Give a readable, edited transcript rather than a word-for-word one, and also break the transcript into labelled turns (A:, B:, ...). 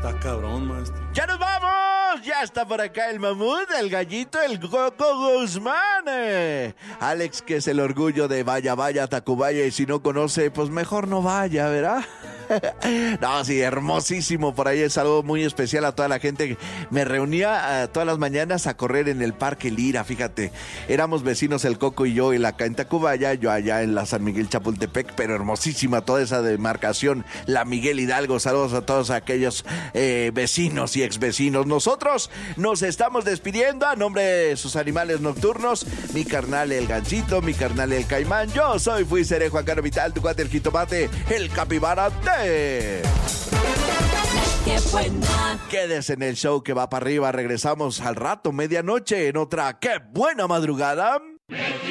A: Está cabrón, maestro.
B: ¡Ya nos vamos! Ya está por acá el mamut, el gallito, el Coco Guzmán. Alex, que es el orgullo de Vaya Vaya Tacubaya, y si no conoce, pues mejor no vaya, ¿verdad? No, sí, hermosísimo. Por ahí es algo muy especial a toda la gente que me reunía todas las mañanas a correr en el Parque Lira, fíjate. Éramos vecinos el Coco y yo, él acá en Tacubaya, yo allá en la San Miguel Chapultepec, pero hermosísima toda esa demarcación, la Miguel Hidalgo. Saludos a todos aquellos vecinos y exvecinos. Nosotros nos estamos despidiendo a nombre de sus animales nocturnos, mi carnal el Gancito, mi carnal el Caimán. Yo fui seré Juan Carlos Vital, tu cuate el Jitomate, el Capibara de...
C: ¡Qué buena!
B: Quédese en el show que va para arriba. Regresamos al rato, medianoche, en otra ¡Qué buena madrugada!